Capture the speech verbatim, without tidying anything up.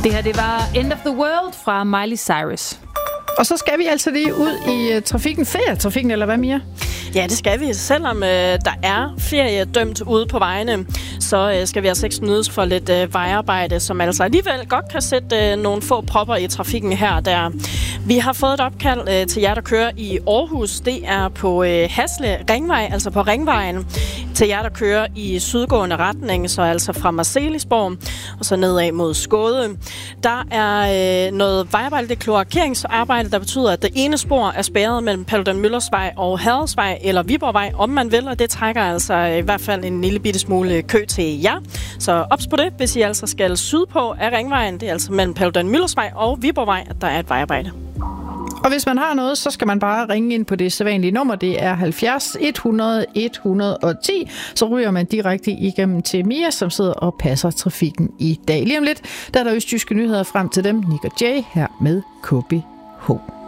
Det her, det var End of the World fra Miley Cyrus. Og så skal vi altså lige ud i uh, trafikken, ferietrafikken, eller hvad, Mia? Ja, det skal vi. Selvom øh, der er ferie dømt ude på vejene, så øh, skal vi altså ikke snydes for lidt øh, vejarbejde, som altså alligevel godt kan sætte øh, nogle få propper i trafikken her og der. Vi har fået et opkald øh, til jer, der kører i Aarhus. Det er på øh, Hasle Ringvej, altså på Ringvejen, til jer, der kører i sydgående retning, så altså fra Marselisborg og så nedad mod Skåde. Der er øh, noget vejarbejde, det er kloakeringsarbejde, der betyder, at det ene spor er spærret mellem Paludan Møllersvej og Hadersvej eller Viborgvej, om man vil, og det trækker altså i hvert fald en lille bitte smule kø til jer. Så ops på det, hvis I altså skal sydpå af Ringvejen, det er altså mellem Paludan Møllersvej og Viborgvej, at der er et vejarbejde. Og hvis man har noget, så skal man bare ringe ind på det sædvanlige nummer. Det er halvfjerds et hundrede et hundrede og ti. Så ryger man direkte igennem til Mia, som sidder og passer trafikken i dag. Lige om lidt, der er der østjyske nyheder frem til dem. Nick og Jay her med K B H.